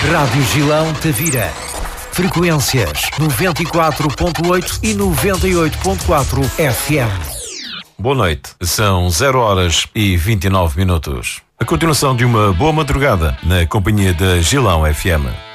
Rádio Gilão Tavira. Frequências 94.8 e 98.4 FM. Boa noite, são 0h29. A continuação de uma boa madrugada na companhia da Gilão FM.